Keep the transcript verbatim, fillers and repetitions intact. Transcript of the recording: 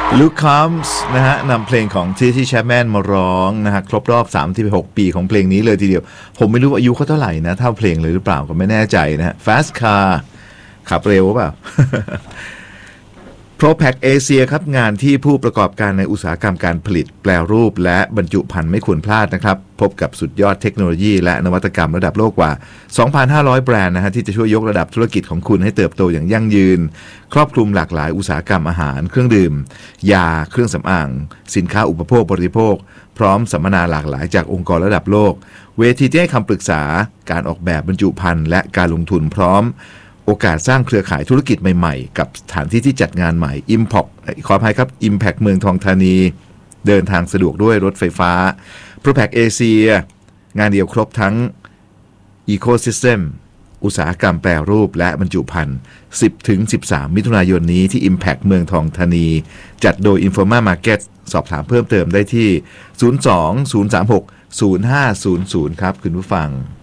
ลูคคัมส์นะฮะนำเพลงของทีทีแชปแมนมาร้องนะฮะครบรอบสามสิบหกปีของเพลงนี้เลยทีเดียวผมไม่รู้อายุเขาเท่าไหร่นะเท่าเพลงเลยหรือเปล่าก็ไม่แน่ใจนะฮะ Fast Car ขับเร็วเปล่า ProPack Asia ครับงานที่ผู้ประกอบการในอุตสาหกรรมการผลิตแปรรูปและบรรจุภัณฑ์ไม่ควรพลาดนะครับพบกับสุดยอดเทคโนโลยีและนวัตกรรมระดับโลกกว่า สองพันห้าร้อย แบรนด์นะฮะที่จะช่วยยกระดับธุรกิจของคุณให้เติบโตอย่างยั่งยืนครอบคลุมหลากหลายอุตสาหกรรมอาหารเครื่องดื่มยาเครื่องสำอางสินค้าอุปโภคบริโภคพร้อมสัมมนาหลากหลายจากองค์กรระดับโลกเวทีที่ให้คำปรึกษาการออกแบบบรรจุภัณฑ์และการลงทุนพร้อมโอกาสสร้างเครือข่ายธุรกิจใหม่ๆกับสถานที่ที่จัดงานใหม่ Impact ขออภัยครับ Impact เมืองทองธานีเดินทางสะดวกด้วยรถไฟฟ้า ProPack Asia งานเดียวครบทั้ง Ecosystem อุตสาหกรรมแปรรูปและบรรจุภัณฑ์ สิบถึงสิบสาม มิถุนายนนี้ที่ Impact เมืองทองธานีจัดโดย Informa Market สอบถามเพิ่มเติมได้ที่ ศูนย์ สอง ศูนย์ สาม หก ศูนย์ ห้า ศูนย์ ศูนย์ ครับคุณผู้ฟัง